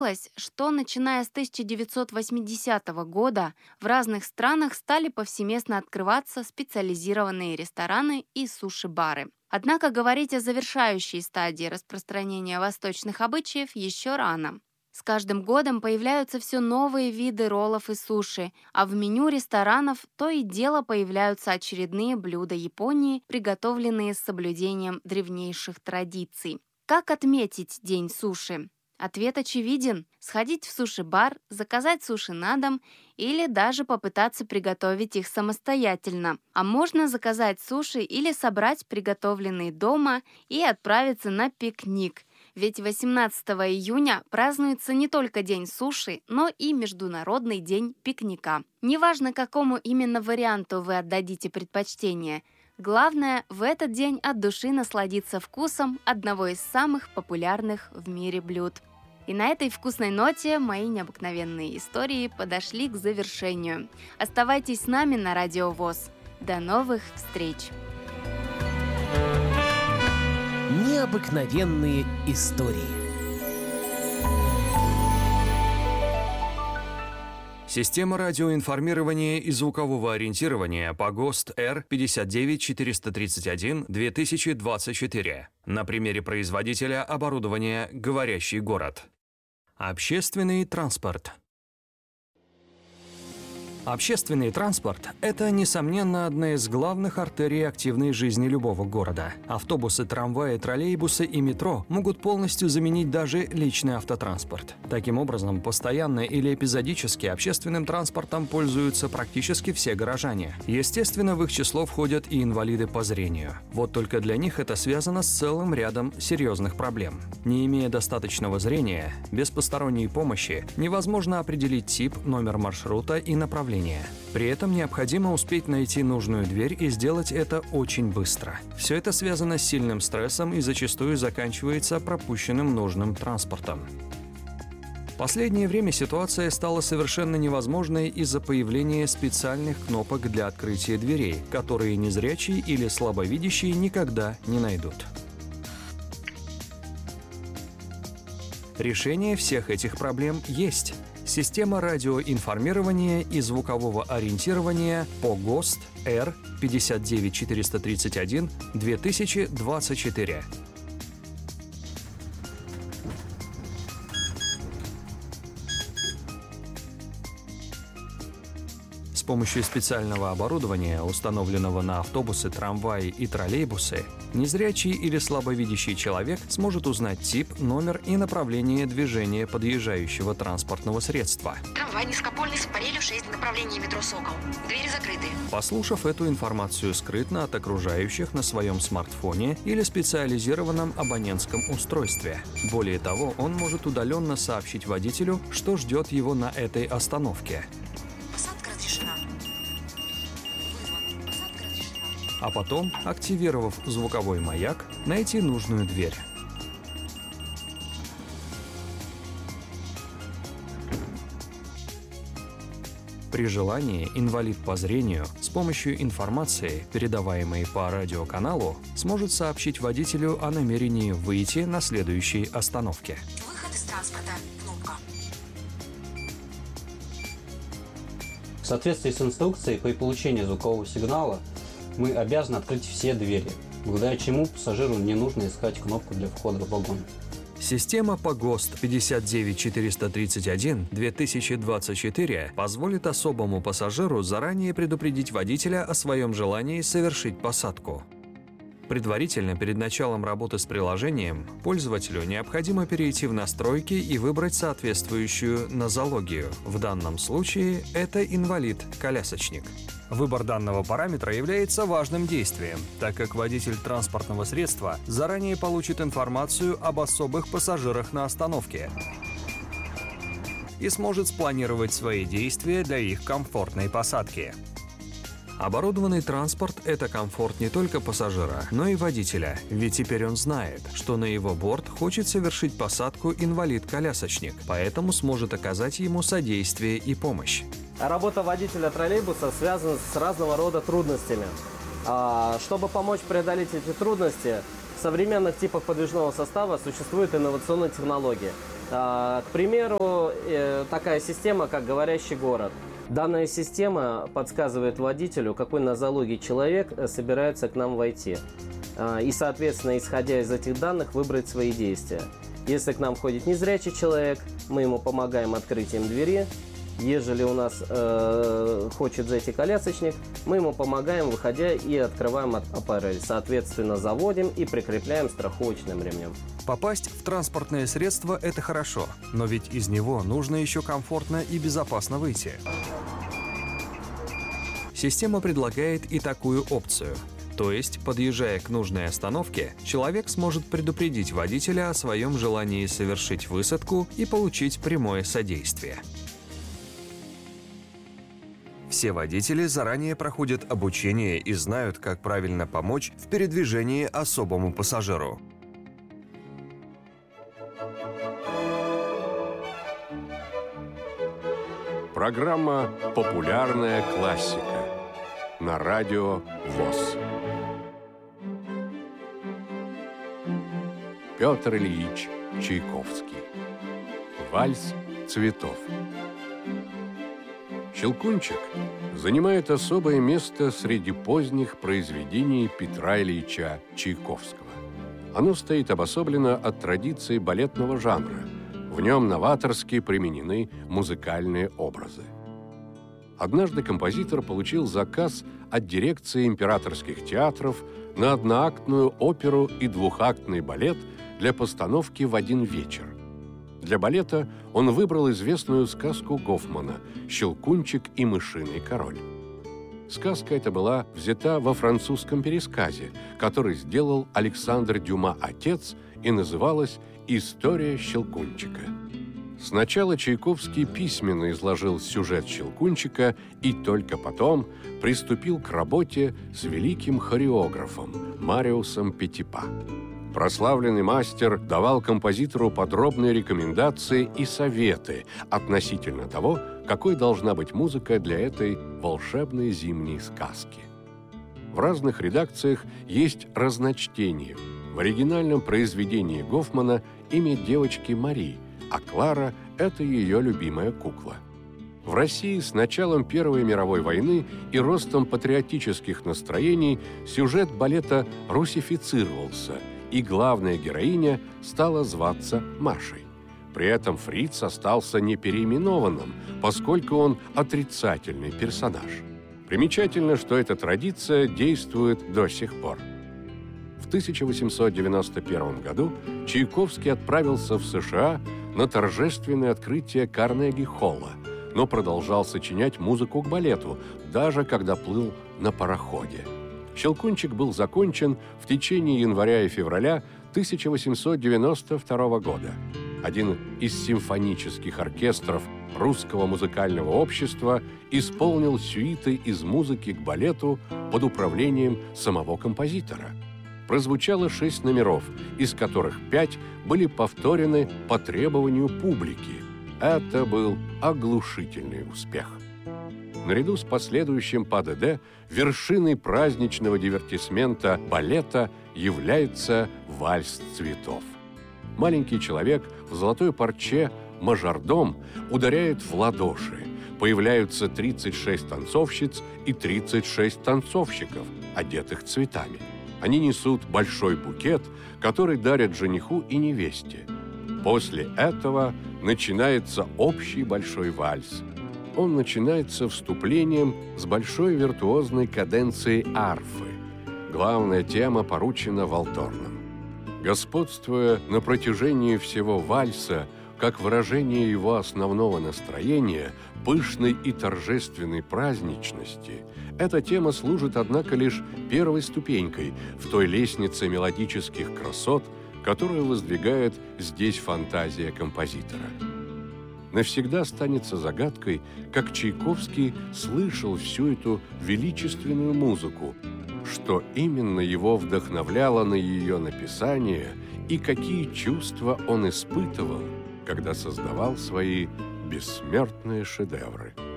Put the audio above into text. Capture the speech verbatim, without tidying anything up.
что начиная с тысяча девятьсот восьмидесятого года в разных странах стали повсеместно открываться специализированные рестораны и суши-бары. Однако говорить о завершающей стадии распространения восточных обычаев еще рано. С каждым годом появляются все новые виды роллов и суши, а в меню ресторанов то и дело появляются очередные блюда Японии, приготовленные с соблюдением древнейших традиций. Как отметить День суши? Ответ очевиден – сходить в суши-бар, заказать суши на дом или даже попытаться приготовить их самостоятельно. А можно заказать суши или собрать приготовленные дома и отправиться на пикник. Ведь восемнадцатого июня празднуется не только День суши, но и Международный день пикника. Неважно, какому именно варианту вы отдадите предпочтение, главное в этот день от души насладиться вкусом одного из самых популярных в мире блюд. И на этой вкусной ноте мои необыкновенные истории подошли к завершению. Оставайтесь с нами на Радио ВОС. До новых встреч! Необыкновенные истории. Система радиоинформирования и звукового ориентирования по ГОСТ Р пятьдесят девять четыреста тридцать один две тысячи двадцать четыре. На примере производителя оборудования «Говорящий город». Общественный транспорт. Общественный транспорт – это, несомненно, одна из главных артерий активной жизни любого города. Автобусы, трамваи, троллейбусы и метро могут полностью заменить даже личный автотранспорт. Таким образом, постоянно или эпизодически общественным транспортом пользуются практически все горожане. Естественно, в их число входят и инвалиды по зрению. Вот только для них это связано с целым рядом серьезных проблем. Не имея достаточного зрения, без посторонней помощи невозможно определить тип, номер маршрута и направление. При этом необходимо успеть найти нужную дверь и сделать это очень быстро. Все это связано с сильным стрессом и зачастую заканчивается пропущенным нужным транспортом. В последнее время ситуация стала совершенно невозможной из-за появления специальных кнопок для открытия дверей, которые незрячие или слабовидящие никогда не найдут. Решение всех этих проблем есть. Система радиоинформирования и звукового ориентирования по ГОСТ Р пятьдесят девять четыреста тридцать один две тысячи двадцать четыре. С помощью специального оборудования, установленного на автобусы, трамваи и троллейбусы, незрячий или слабовидящий человек сможет узнать тип, номер и направление движения подъезжающего транспортного средства. Трамвай низкопольный с аппарелью шесть, направление метро «Сокол». Двери закрыты. Послушав эту информацию скрытно от окружающих на своем смартфоне или специализированном абонентском устройстве. Более того, он может удаленно сообщить водителю, что ждет его на этой остановке. А потом, активировав звуковой маяк, найти нужную дверь. При желании инвалид по зрению с помощью информации, передаваемой по радиоканалу, сможет сообщить водителю о намерении выйти на следующей остановке. Выход из транспорта. Кнопка. В соответствии с инструкцией, при получении звукового сигнала мы обязаны открыть все двери, благодаря чему пассажиру не нужно искать кнопку для входа в вагон. Система по ГОСТ пятьдесят девять четыреста тридцать один две тысячи двадцать четыре позволит особому пассажиру заранее предупредить водителя о своем желании совершить посадку. Предварительно, перед началом работы с приложением, пользователю необходимо перейти в настройки и выбрать соответствующую нозологию. В данном случае это инвалид-колясочник. Выбор данного параметра является важным действием, так как водитель транспортного средства заранее получит информацию об особых пассажирах на остановке и сможет спланировать свои действия для их комфортной посадки. Оборудованный транспорт – это комфорт не только пассажира, но и водителя, ведь теперь он знает, что на его борт хочет совершить посадку инвалид-колясочник, поэтому сможет оказать ему содействие и помощь. Работа водителя троллейбуса связана с разного рода трудностями. Чтобы помочь преодолеть эти трудности, в современных типах подвижного состава существуют инновационные технологии. К примеру, такая система, как «Говорящий город». Данная система подсказывает водителю, какой нозологий человек собирается к нам войти. И, соответственно, исходя из этих данных, выбрать свои действия. Если к нам входит незрячий человек, мы ему помогаем открытием двери. Ежели у нас э, хочет зайти колясочник, мы ему помогаем, выходя, и открываем аппарель. Соответственно, заводим и прикрепляем страховочным ремнем. Попасть в транспортное средство – это хорошо, но ведь из него нужно еще комфортно и безопасно выйти. Система предлагает и такую опцию. То есть, подъезжая к нужной остановке, человек сможет предупредить водителя о своем желании совершить высадку и получить прямое содействие. Все водители заранее проходят обучение и знают, как правильно помочь в передвижении особому пассажиру. Программа «Популярная классика» на радио ВОС. Петр Ильич Чайковский. Вальс цветов. «Щелкунчик» занимает особое место среди поздних произведений Петра Ильича Чайковского. Оно стоит обособлено от традиции балетного жанра. В нем новаторски применены музыкальные образы. Однажды композитор получил заказ от дирекции императорских театров на одноактную оперу и двухактный балет для постановки в один вечер. Для балета он выбрал известную сказку Гофмана «Щелкунчик и мышиный король». Сказка эта была взята во французском пересказе, который сделал Александр Дюма отец, и называлась «История Щелкунчика». Сначала Чайковский письменно изложил сюжет «Щелкунчика» и только потом приступил к работе с великим хореографом Мариусом Петипа. Прославленный мастер давал композитору подробные рекомендации и советы относительно того, какой должна быть музыка для этой волшебной зимней сказки. В разных редакциях есть разночтение. В оригинальном произведении Гофмана имя девочки Мари, а Клара – это ее любимая кукла. В России с началом Первой мировой войны и ростом патриотических настроений сюжет балета русифицировался, и главная героиня стала зваться Машей. При этом Фриц остался непереименованным, поскольку он отрицательный персонаж. Примечательно, что эта традиция действует до сих пор. В тысяча восемьсот девяносто первом году Чайковский отправился в США на торжественное открытие Карнеги-холла, но продолжал сочинять музыку к балету, даже когда плыл на пароходе. «Щелкунчик» был закончен в течение января и февраля тысяча восемьсот девяносто второго года. Один из симфонических оркестров Русского музыкального общества исполнил сюиты из музыки к балету под управлением самого композитора. Прозвучало шесть номеров, из которых пять были повторены по требованию публики. Это был оглушительный успех. Наряду с последующим ПДД вершиной праздничного дивертисмента балета является вальс цветов. Маленький человек в золотой парче мажордом ударяет в ладоши. Появляются тридцать шесть танцовщиц и тридцать шесть танцовщиков, одетых цветами. Они несут большой букет, который дарят жениху и невесте. После этого начинается общий большой вальс. Он начинается вступлением с большой виртуозной каденцией арфы. Главная тема поручена валторнам. Господствуя на протяжении всего вальса, как выражение его основного настроения, пышной и торжественной праздничности, эта тема служит, однако, лишь первой ступенькой в той лестнице мелодических красот, которую воздвигает здесь фантазия композитора. Навсегда останется загадкой, как Чайковский слышал всю эту величественную музыку, что именно его вдохновляло на ее написание и какие чувства он испытывал, когда создавал свои бессмертные шедевры.